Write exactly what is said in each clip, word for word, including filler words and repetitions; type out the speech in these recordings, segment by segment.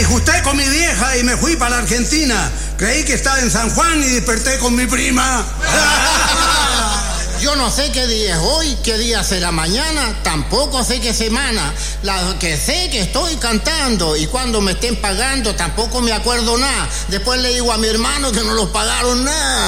disgusté con mi vieja y me fui para la Argentina. Creí que estaba en San Juan y desperté con mi prima. Yo no sé qué día es hoy, qué día será mañana, tampoco sé qué semana. La que sé que estoy cantando y cuando me estén pagando tampoco me acuerdo nada. Después le digo a mi hermano que no los pagaron nada.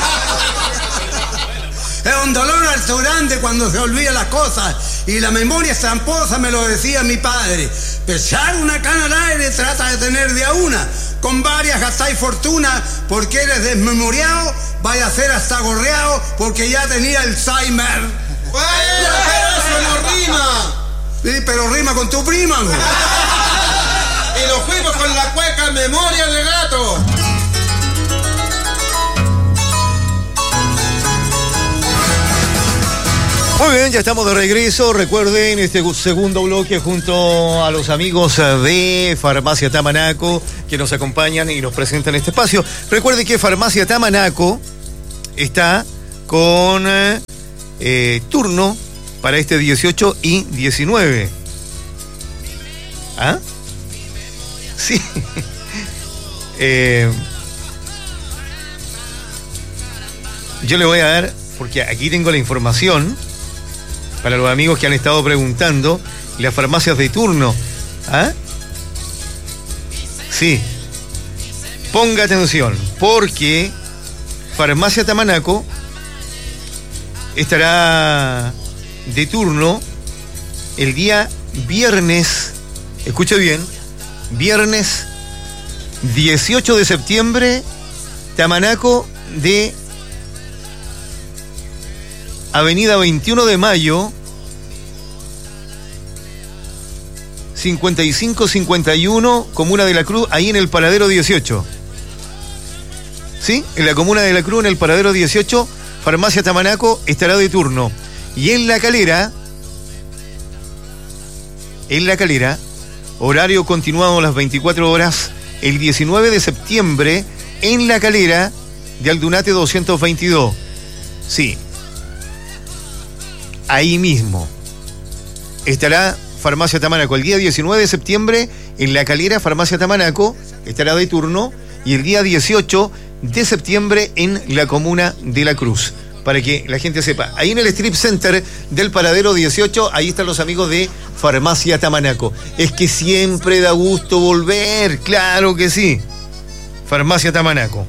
Es un dolor alto grande cuando se olvidan las cosas y la memoria es tramposa, me lo decía mi padre. Pesar una cana al aire trata de tener de a una. Con varias gastáis fortuna porque eres desmemoriado, vaya a ser hasta gorreado porque ya tenía Alzheimer. ¡Vaya, pero eso no rima! Sí, pero rima con tu prima, güey. Y nos fuimos con la cueca Memoria de Gato. Muy bien, ya estamos de regreso. Recuerden este segundo bloque junto a los amigos de Farmacia Tamanaco que nos acompañan y nos presentan este espacio. Recuerden que Farmacia Tamanaco está con eh, turno para este dieciocho y diecinueve. ¿Ah? Sí. eh, yo le voy a dar, porque aquí tengo la información para los amigos que han estado preguntando, las farmacias de turno. ¿Ah? Sí. Ponga atención, porque Farmacia Tamanaco estará de turno el día viernes, escuche bien, viernes dieciocho de septiembre, Tamanaco de Avenida veintiuno de Mayo, cincuenta y cinco cincuenta y uno, Comuna de la Cruz, ahí en el paradero dieciocho. ¿Sí? En la Comuna de la Cruz, en el paradero dieciocho, Farmacia Tamanaco estará de turno. Y en La Calera, en La Calera, horario continuado a las veinticuatro horas, el diecinueve de septiembre, en La Calera, de Aldunate doscientos veintidós. Sí. Ahí mismo estará Farmacia Tamanaco. El día diecinueve de septiembre en La Calera, Farmacia Tamanaco estará de turno. Y el día dieciocho de septiembre en la Comuna de la Cruz. Para que la gente sepa. Ahí en el Strip Center del paradero dieciocho, ahí están los amigos de Farmacia Tamanaco. Es que siempre da gusto volver. Claro que sí. Farmacia Tamanaco.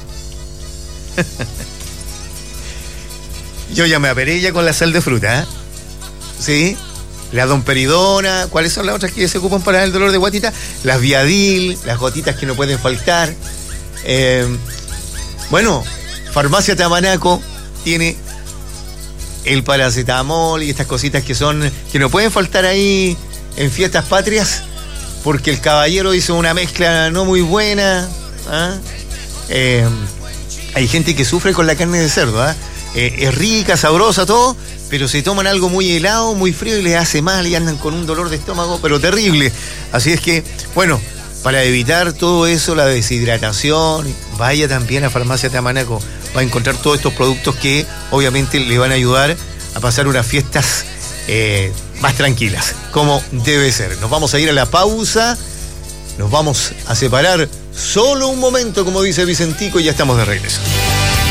Yo ya me aperé ya con la sal de fruta, ¿eh? ¿Sí? La domperidona. ¿Cuáles son las otras que se ocupan para el dolor de guatita? Las Viadil, las gotitas que no pueden faltar. Eh, bueno, Farmacia Tamanaco tiene el paracetamol y estas cositas que son, que no pueden faltar ahí en fiestas patrias, porque el caballero hizo una mezcla no muy buena. ¿Ah? Eh, hay gente que sufre con la carne de cerdo, ¿ah? Eh, es rica, sabrosa, todo, pero se toman algo muy helado, muy frío y les hace mal y andan con un dolor de estómago, pero terrible. Así es que, bueno, para evitar todo eso, la deshidratación, vaya también a Farmacia Tamanaco. Va a encontrar todos estos productos que obviamente le van a ayudar a pasar unas fiestas eh, más tranquilas, como debe ser. Nos vamos a ir a la pausa, nos vamos a separar solo un momento, como dice Vicentico, y ya estamos de regreso.